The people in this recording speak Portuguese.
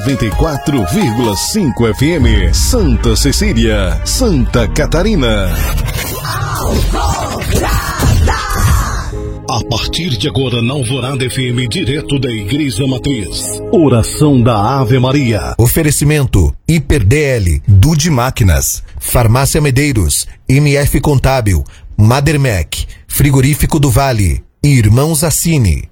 94,5 FM, Santa Cecília, Santa Catarina. A partir de agora, na Alvorada FM, direto da Igreja Matriz. Oração da Ave Maria. Oferecimento: HiperDL, Dude Máquinas, Farmácia Medeiros, MF Contábil, Madermec, Frigorífico do Vale e Irmãos Assini.